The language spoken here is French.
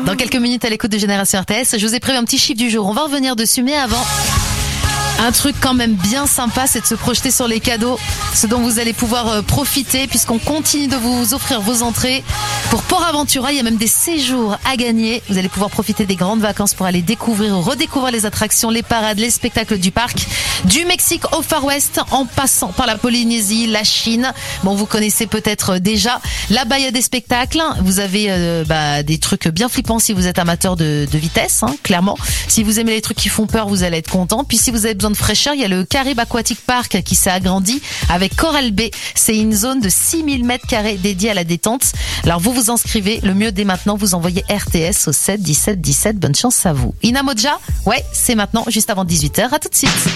Dans quelques minutes à l'écoute de Génération RTS, je vous ai prévu un petit chiffre du jour. On va revenir dessus, mais avant... Un truc quand même bien sympa, c'est de se projeter sur les cadeaux, ce dont vous allez pouvoir profiter puisqu'on continue de vous offrir vos entrées pour Port Aventura. Il y a même des séjours à gagner. Vous allez pouvoir profiter des grandes vacances pour aller découvrir ou redécouvrir les attractions, les parades, les spectacles du parc, du Mexique au Far West, en passant par la Polynésie, la Chine. Bon, vous connaissez peut-être déjà. Là-bas, il y a des spectacles. Vous avez des trucs bien flippants si vous êtes amateur de vitesse, clairement. Si vous aimez les trucs qui font peur, vous allez être content. Puis si vous avez besoin de fraîcheur, il y a le Caribe Aquatic Park qui s'est agrandi avec Coral Bay. C'est une zone de 6000 mètres carrés dédiée à la détente. Alors vous vous inscrivez, le mieux dès maintenant, vous envoyez RTS au 7 17 17. Bonne chance à vous. Inamoja, ouais, c'est maintenant, juste avant 18h. À tout de suite.